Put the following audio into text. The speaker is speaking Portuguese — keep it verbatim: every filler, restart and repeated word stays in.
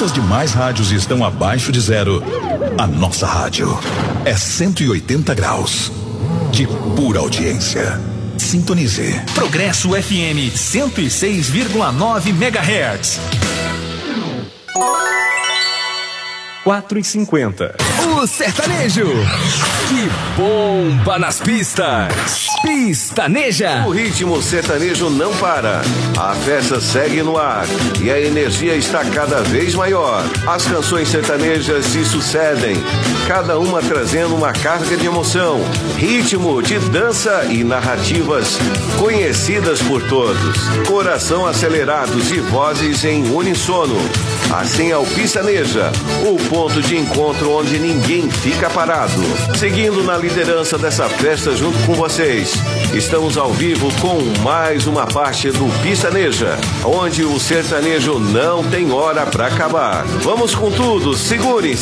Muitas demais rádios estão abaixo de zero. A nossa rádio é cento e oitenta graus de pura audiência. Sintonize. Progresso F M cento e seis vírgula nove megahertz. quatro e cinquenta. O sertanejo que bomba nas pistas. Pistaneja. O ritmo sertanejo não para. A festa segue no ar e a energia está cada vez maior. As canções sertanejas se sucedem, cada uma trazendo uma carga de emoção, ritmo de dança e narrativas conhecidas por todos. Coração acelerados e vozes em uníssono. Assim é o Pistaneja, o ponto de encontro onde ninguém fica parado. Seguindo na liderança dessa festa junto com vocês, estamos ao vivo com mais uma parte do Pistaneja, onde o sertanejo não tem hora para acabar. Vamos com tudo, segurem-se.